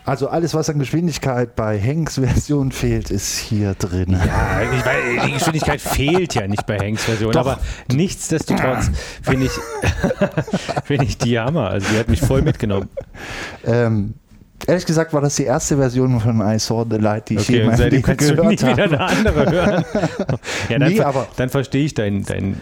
Also alles, was an Geschwindigkeit bei Hanks Version fehlt, ist hier drin. Ja, die Geschwindigkeit fehlt ja nicht bei Hanks Version, Doch. aber nichtsdestotrotz finde ich die Hammer. Also die hat mich voll mitgenommen. Ehrlich gesagt war das die erste Version von I Saw the Light, die ich je in meinem Leben kannst du gehört nie wieder habe. eine andere hören. Ja, dann, Nee, aber- dann verstehe ich deine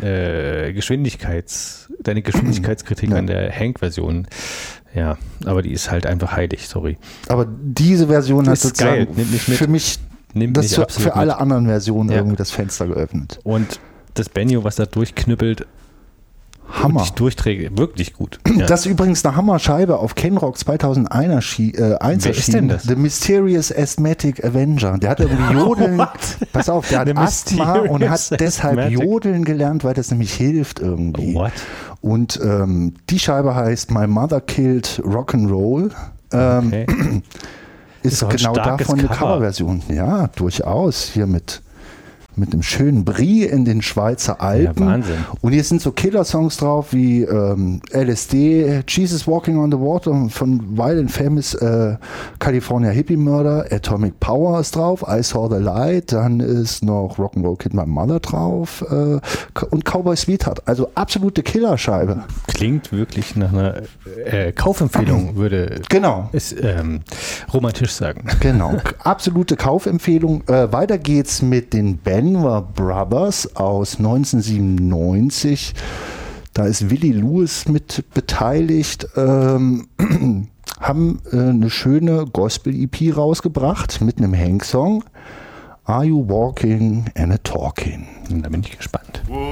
Geschwindigkeitskritik an der Hank-Version. Ja, aber die ist halt einfach heilig, sorry. Aber diese Version hat Ist sozusagen geil, nimmt mich mit. für mich Nimmt das mich für absolut alle mit. anderen Versionen Ja. irgendwie das Fenster geöffnet. Und das Banjo, was da durchknüppelt, Hammer. wirklich durchträgt, wirklich gut. Ja. Das ist übrigens eine Hammerscheibe auf Kenrock 2001 Wer ist denn das? The Mysterious Asthmatic Avenger. Der hat irgendwie Jodeln, pass auf, der hat The Asthma und Mysterious hat deshalb Asthmatic. Jodeln gelernt, weil das nämlich hilft irgendwie. What? Und die Scheibe heißt My Mother Killed Rock'n'Roll. Okay. Ist doch ein genau starkes davon eine Cover. Coverversion. Ja, durchaus. Hier mit einem schönen Brie in den Schweizer Alpen. Ja, Wahnsinn. Und hier sind so Killer-Songs drauf wie LSD, Jesus Walking on the Water von Wild and Famous California Hippie Murder, Atomic Power ist drauf, I Saw the Light, dann ist noch Rock'n'Roll Kid My Mother drauf und Cowboy Sweetheart. Also absolute Killerscheibe. Klingt wirklich nach einer Kaufempfehlung, würde Genau. es romantisch sagen. Genau, absolute Kaufempfehlung. Weiter geht's mit den Benver Brothers aus 1997. Da ist Willie Lewis mit beteiligt. Haben eine schöne Gospel-EP rausgebracht mit einem Hank-Song. Are You Walking and a Talking? Da bin ich gespannt.